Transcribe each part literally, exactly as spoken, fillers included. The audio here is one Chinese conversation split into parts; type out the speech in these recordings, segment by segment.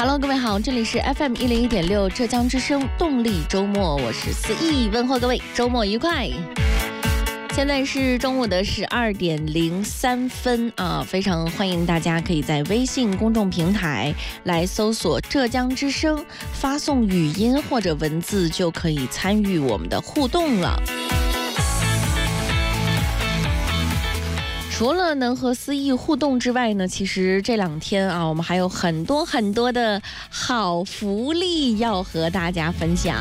Hello， 各位好，这里是 F M 一零一点六浙江之声动力周末，我是思毅，问候各位周末愉快。现在是中午的十二点零三分啊，非常欢迎大家可以在微信公众平台来搜索浙江之声，发送语音或者文字就可以参与我们的互动了。除了能和思毅互动之外呢，其实这两天啊，我们还有很多很多的好福利要和大家分享。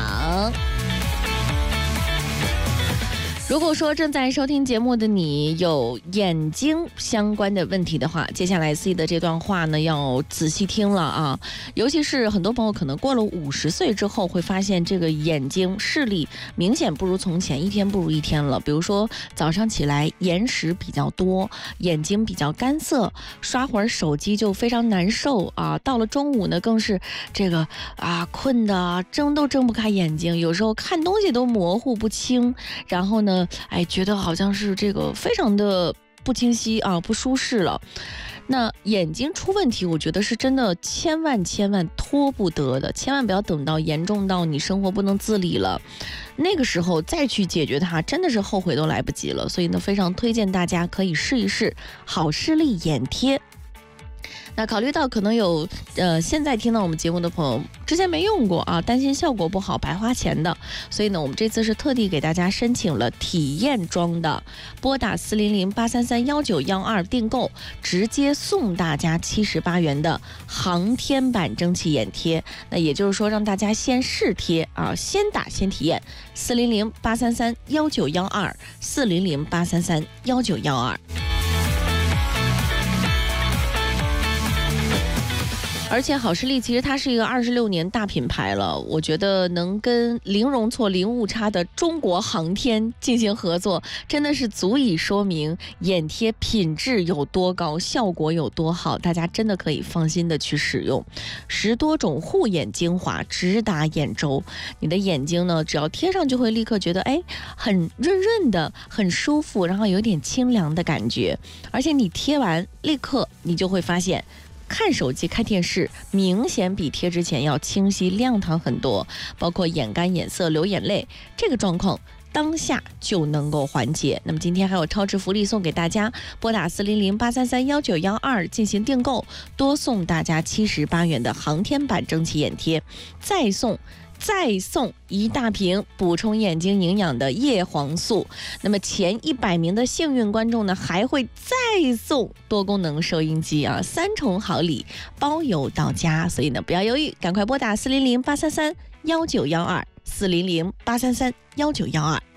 如果说正在收听节目的你有眼睛相关的问题的话，接下来思毅的这段话呢要仔细听了啊，尤其是很多朋友可能过了五十岁之后会发现这个眼睛视力明显不如从前，一天不如一天了。比如说早上起来眼屎比较多，眼睛比较干涩，刷会儿手机就非常难受啊。到了中午呢更是这个啊困的睁都睁不开眼睛，有时候看东西都模糊不清，然后呢哎，觉得好像是这个非常的不清晰啊，不舒适了。那眼睛出问题，我觉得是真的千万千万拖不得的，千万不要等到严重到你生活不能自理了，那个时候再去解决它，真的是后悔都来不及了。所以呢，非常推荐大家可以试一试好视力眼贴。那考虑到可能有呃现在听到我们节目的朋友之前没用过啊，担心效果不好白花钱的，所以呢我们这次是特地给大家申请了体验装的，拨打四零零八三三幺九幺二订购，直接送大家七十八元的航天版蒸汽眼贴。那也就是说让大家先试贴啊，先打先体验。四零零八三三幺九幺二，四零零八三三幺九幺二。而且好视力其实它是一个二十六年大品牌了，我觉得能跟零容错零误差的中国航天进行合作，真的是足以说明眼贴品质有多高，效果有多好，大家真的可以放心的去使用。十多种护眼精华直达眼周，你的眼睛呢只要贴上就会立刻觉得哎很润润的，很舒服，然后有点清凉的感觉。而且你贴完立刻你就会发现看手机看电视明显比贴之前要清晰亮堂很多，包括眼干眼涩流眼泪这个状况当下就能够缓解。那么今天还有超值福利送给大家，拨打四零零八三三幺九幺二进行订购，多送大家七十八元的航天版蒸汽眼贴，再送再送一大瓶补充眼睛营养的叶黄素。那么前一百名的幸运观众呢，还会再送多功能收音机啊，三重好礼，包邮到家。所以呢，不要犹豫，赶快拨打四零零八三三幺九幺二，四零零八三三幺九幺二。